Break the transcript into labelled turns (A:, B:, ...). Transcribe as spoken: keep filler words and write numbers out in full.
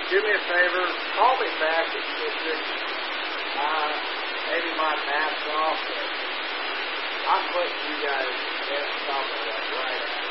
A: do me a favor, call me back at six. Uh, maybe my mask off. But I'm putting you guys in something like right now.